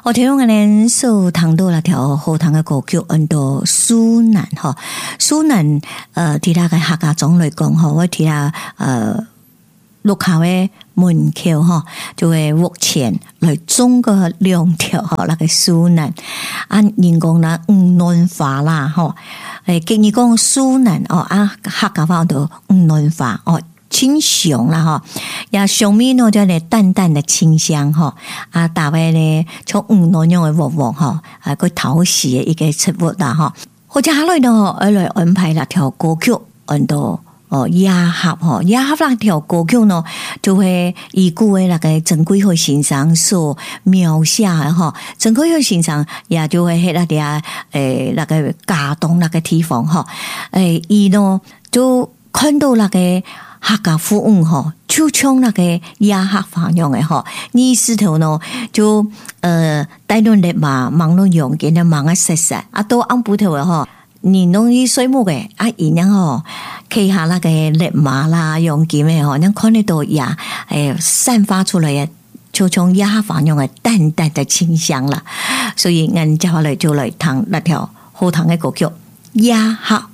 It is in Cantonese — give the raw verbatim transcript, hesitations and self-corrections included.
我聽講呢，所談到那條好聽嘅歌曲，叫做蘇南嗬。蘇南誒，其他嘅客家種嚟講嗬，我睇下誒，路口嘅門口嗬，就會目前來種個兩條嗬，那個蘇南。按人講啦，五嫩花啦嗬，誒，建議講蘇南哦，啊客家話到五嫩花哦。清香啦哈，也上面呢就係淡淡的清香哈，啊，大概呢從五年樣嘅活活哈，啊個討喜嘅一個植物啦哈，或者下來呢，我來安排那條歌曲，按到哦雅合哈，雅合那條歌曲呢，就係以古嘅那個曾貴妃先生所描寫嘅哈，曾貴妃先生也就係喺那啲誒那個家東那個地方哈，誒，伊呢就看到那個。客家婦女吼，就唱那個雅客方樣嘅吼，意思頭呢就呃帶動嚟嘛，忙碌用嘅咧忙啊實實，啊都按不頭嘅吼，你弄啲水木嘅啊，然樣吼，企下那個烈馬啦，用劍嘅吼，你看得到呀，誒散發出來嘅，就唱雅客方樣嘅淡淡的清香啦，所以我接下來就來彈那條好聽嘅歌曲雅客。